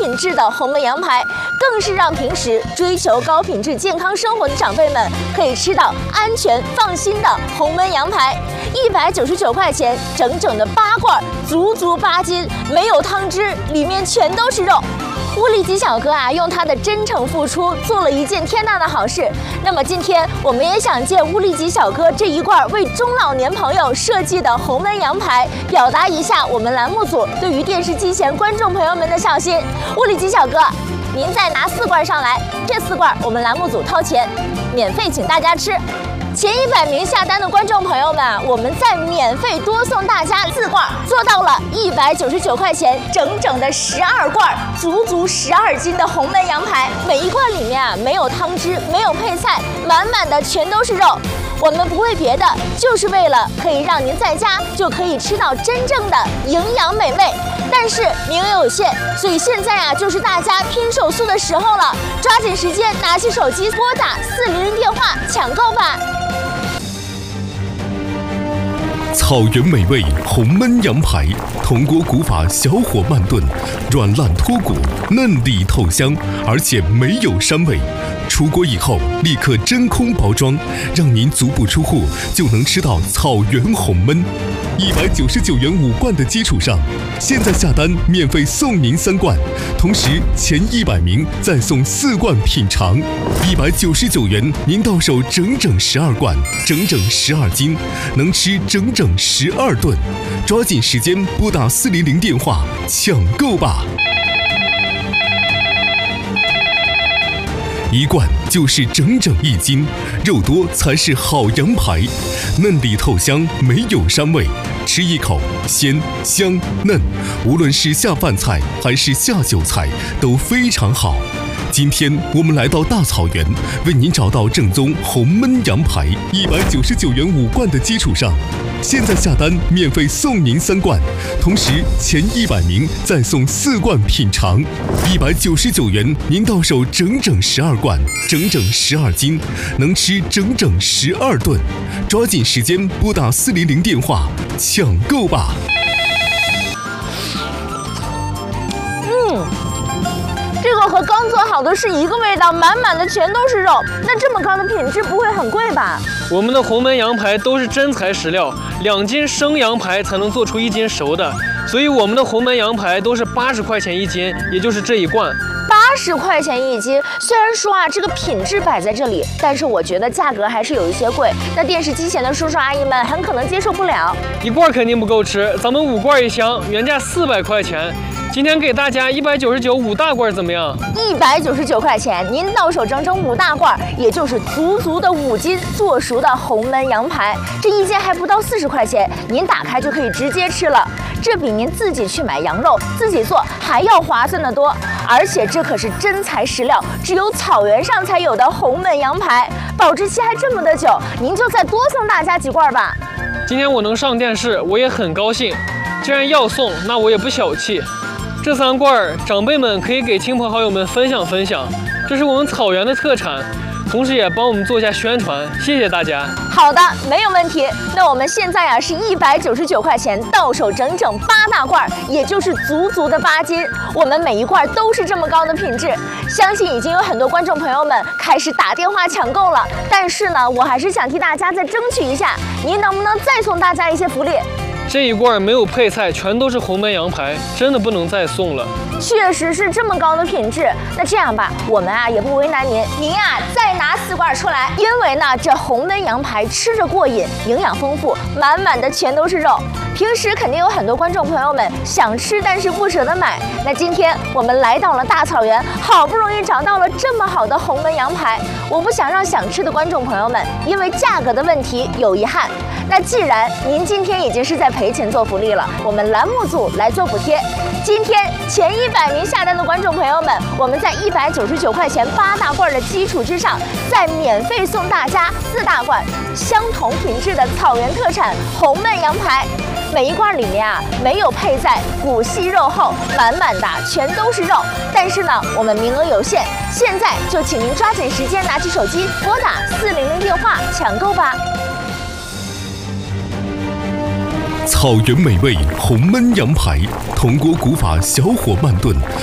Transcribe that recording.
品质的红焖羊排，更是让平时追求高品质健康生活的长辈们可以吃到安全放心的红焖羊排。199块钱，整整的8罐，足足8斤，没有汤汁，里面全都是肉。乌力吉小哥用他的真诚付出做了一件天大的好事。那么今天我们也想借乌力吉小哥这一罐为中老年朋友设计的红焖羊排，表达一下我们栏目组对于电视机前观众朋友们的孝心。乌力吉小哥，您再拿4罐上来，这4罐我们栏目组掏钱，免费请大家吃。前100名下单的观众朋友们，我们再免费多送大家4罐，做到了199块钱，整整的12罐，足足12斤的红焖羊排。每一罐里面没有汤汁，没有配菜，满满的全都是肉。我们不为别的，就是为了可以让您在家就可以吃到真正的营养美味。但是名额有限，所以现在就是大家拼手速的时候了，抓紧时间，拿起手机拨打400电话抢购吧。 草原美味红焖羊排，铜锅古法小火慢炖，软烂脱骨，嫩里透香，而且没有膻味。出锅以后立刻真空包装，让您足不出户就能吃到草原红焖。199元5罐的基础上，现在下单免费送您3罐，同时前100名再送4罐品尝。199元您到手整整12罐，整整12斤，能吃整整12顿。抓紧时间拨打400电话抢购吧。1罐就是整整1斤，肉多才是好羊排，嫩里透香，没有膻味，吃一口鲜香嫩，无论是下饭菜还是下酒菜都非常好。今天我们来到大草原，为您找到正宗红焖羊排。199元5罐的基础上，现在下单免费送您3罐，同时前100名再送4罐品尝。199元您到手整整12罐，整整12斤，能吃整整12顿。抓紧时间拨打400电话抢购吧。 这个和刚做好的是一个味道，满满的全都是肉。那这么高的品质不会很贵吧？ 我们的红焖羊排都是真材实料，2斤生羊排才能做出1斤熟的，所以我们的红焖羊排都是80块钱1斤，也就是这一罐。 80块钱1斤，虽然说这个品质摆在这里，但是我觉得价格还是有一些贵。那电视机前的叔叔阿姨们很可能接受不了。 1罐肯定不够吃，咱们5罐一箱，原价400块钱。今天给大家199 5大罐怎么样 ？199块钱，您到手整整5大罐，也就是足足的5斤做熟的红焖羊排。这一斤还不到40块钱，您打开就可以直接吃了。这比您自己去买羊肉自己做还要划算得多。而且这可是真材实料，只有草原上才有的红焖羊排，保质期还这么的久，您就再多送大家几罐吧。 今天我能上电视，我也很高兴。既然要送，那我也不小气。这3罐长辈们可以给亲朋好友们分享分享，这是我们草原的特产，同时也帮我们做一下宣传，谢谢大家。 好的，没有问题。那我们现在是199块钱到手整整8大罐，也就是足足的8斤。我们每一罐都是这么高的品质，相信已经有很多观众朋友们开始打电话抢购了。但是呢，我还是想替大家再争取一下，您能不能再送大家一些福利？ 这一罐没有配菜，全都是红焖羊排，真的不能再送了。 确实是这么高的品质。那这样吧，我们也不为难您，您再拿4罐出来，因为呢这红焖羊排吃着过瘾，营养丰富，满满的全都是肉。平时肯定有很多观众朋友们想吃，但是不舍得买。那今天我们来到了大草原，好不容易找到了这么好的红焖羊排，我不想让想吃的观众朋友们因为价格的问题有遗憾。那既然您今天已经是在赔钱做福利了，我们栏目组来做补贴。今天前100名下单的观众朋友们，我们在199块钱8大罐的基础之上，再免费送大家4大罐相同品质的草原特产红焖羊排。每一罐里面没有配菜，骨细肉厚，满满的全都是肉。但是呢，我们名额有限，现在就请您抓紧时间，拿起手机拨打400电话抢购吧。 草原美味红焖羊排，铜锅古法小火慢炖，